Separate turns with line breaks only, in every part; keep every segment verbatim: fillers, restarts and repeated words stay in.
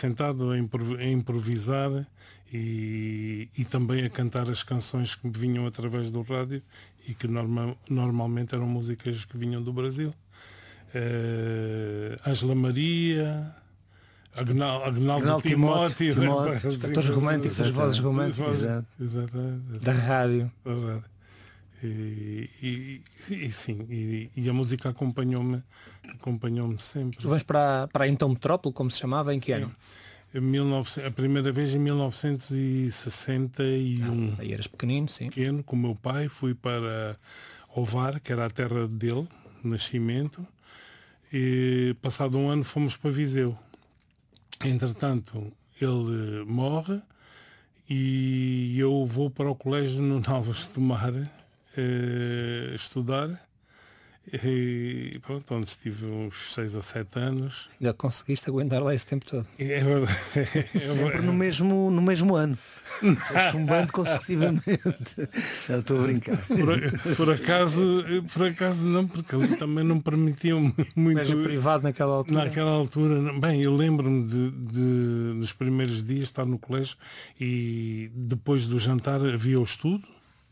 sentado a, impro- a improvisar e, e também a cantar as canções que me vinham através do rádio e que norma, normalmente eram músicas que vinham do Brasil. Uh, Ângela Maria, Agnaldo, Agnaldo
Agnaldo
Timóteo,
Timóteo,
assim,
os cantores
assim,
românticos, as vozes românticas,
exatamente, exatamente,
da rádio.
E, e, e sim, e, e a música acompanhou-me acompanhou-me sempre.
Tu vais para, para então Metrópole, como se chamava, em que ano?
mil e novecentos, a primeira vez em mil novecentos e sessenta e um.
Ah, aí eras pequenino, sim.
Pequeno, com o meu pai, fui para Ovar, que era a terra dele, nascimento, e passado um ano fomos para Viseu. Entretanto, ele morre e eu vou para o colégio no Alves de Tomar eh, estudar. E pronto, onde estive uns seis ou sete anos.
Já conseguiste aguentar lá esse tempo todo?
É verdade.
Sempre no mesmo, no mesmo ano. Chumbando consecutivamente. Já estou a brincar.
Por, por, acaso, por acaso não, porque ali também não permitiam muito.
Colégio privado naquela altura?
Naquela altura, bem, eu lembro-me de, de nos primeiros dias estar no colégio e depois do jantar havia o estudo.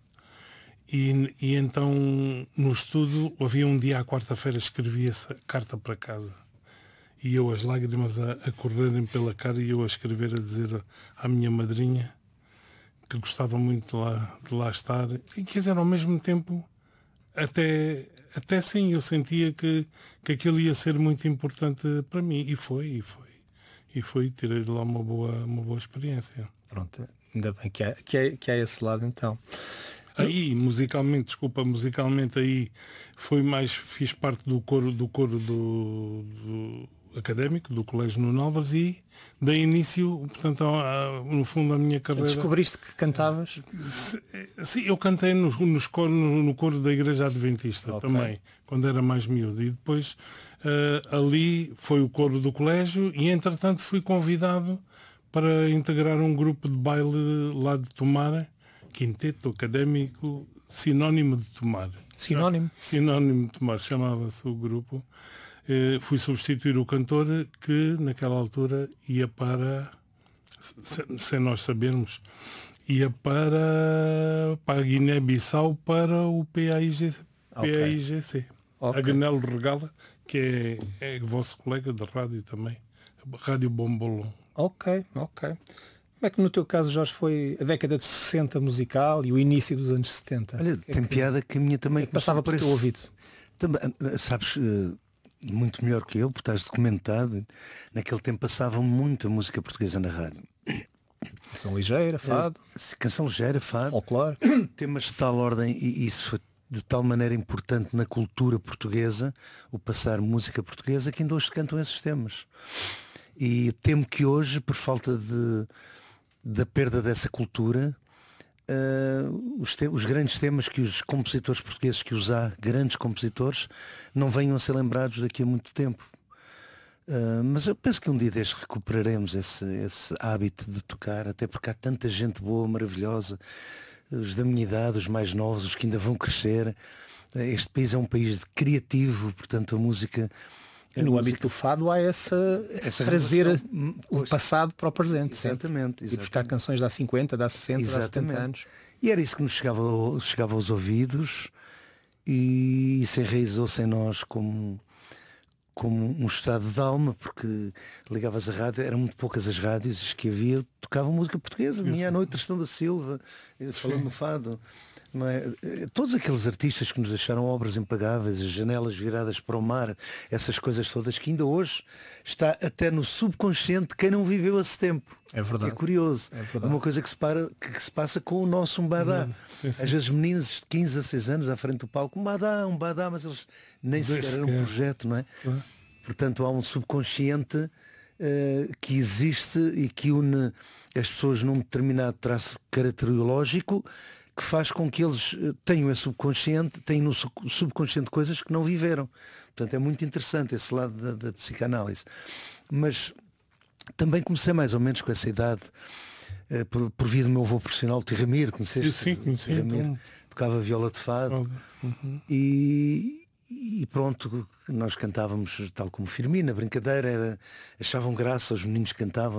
E, e então no estudo havia um dia à quarta-feira escrevia-se carta para casa e eu as lágrimas a, a correrem pela cara e eu a escrever a dizer à minha madrinha que gostava muito de lá, de lá estar e quer dizer, ao mesmo tempo até, até sim eu sentia que, que aquilo ia ser muito importante para mim e foi, e foi e foi, tirei de lá uma boa, uma boa experiência.
Pronto, ainda bem que há, que há, que há esse lado então.
Aí, musicalmente, desculpa, musicalmente aí foi mais, fiz parte do coro do coro do, do académico, do Colégio Nuno Álvares e dei início, portanto, a, a, no fundo, a minha carreira.
Descobriste que cantavas?
Sim, eu cantei nos, nos coro, no, no coro da Igreja Adventista okay. também, quando era mais miúdo. E depois uh, ali foi o coro do colégio e, entretanto, fui convidado para integrar um grupo de baile lá de Tomar. Quinteto Académico Sinónimo de Tomar.
Sinónimo?
Sinónimo de Tomar, chamava-se o grupo. Eh, fui substituir o cantor que naquela altura ia para, sem, sem nós sabermos, ia para, para a Guiné-Bissau para o P A I G C. Okay. P A I G C. Okay. Agnello Regala, que é, é vosso colega de rádio também. Rádio Bombolon.
Ok, ok. Como é que no teu caso, Jorge, foi a década de sessenta musical e o início dos anos setenta?
Olha,
que
tem
é que,
piada que a minha também...
Que passava por esse... teu ouvido.
Também, sabes, muito melhor que eu, porque estás documentado, naquele tempo passava muita música portuguesa na rádio.
Canção ligeira, fado.
É, canção ligeira, fado.
Folclore.
Temas de tal ordem e isso foi de tal maneira importante na cultura portuguesa, o passar música portuguesa, que ainda hoje se cantam esses temas. E temo que hoje, por falta de... da perda dessa cultura, uh, os, te os grandes temas que os compositores portugueses que os há, grandes compositores, não venham a ser lembrados daqui a muito tempo. Uh, mas eu penso que um dia destes recuperaremos esse, esse hábito de tocar, até porque há tanta gente boa, maravilhosa, os da minha idade, os mais novos, os que ainda vão crescer. Uh, este país é um país criativo, portanto a música...
E no âmbito do fado há essa, essa trazer relação, o passado para o presente.
Exatamente, exatamente.
E buscar canções de há cinquenta, de há sessenta, de há setenta anos.
E era isso que nos chegava, chegava aos ouvidos e se enraizou-se em nós como, como um estado de alma, porque ligavas a rádio, eram muito poucas as rádios que havia, tocavam música portuguesa, de manhã à noite, Tristão da Silva, falando no fado. Não é? Todos aqueles artistas que nos deixaram obras impagáveis, as janelas viradas para o mar, essas coisas todas que ainda hoje está até no subconsciente de quem não viveu esse tempo.
É verdade.
É curioso.
É, verdade.
É uma coisa que se, para, que, que se passa com o nosso umbadá.
Sim, sim.
Às vezes meninos de quinze a seis anos à frente do palco, umbadá, umbadá, mas eles nem sequer eram um projeto, não é? Uhum. Portanto há um subconsciente uh, que existe e que une as pessoas num determinado traço caracterológico que faz com que eles tenham esse subconsciente, tenham no subconsciente coisas que não viveram. Portanto, é muito interessante esse lado da, da psicanálise. Mas também comecei mais ou menos com essa idade, uh, por, por via do meu avô profissional, o Tio Ramiro, conheceste?
Sim, conheci.
Então... Tocava viola de fado. Uhum. E, e pronto, nós cantávamos tal como Firmina, brincadeira, era, achavam graça, os meninos cantavam.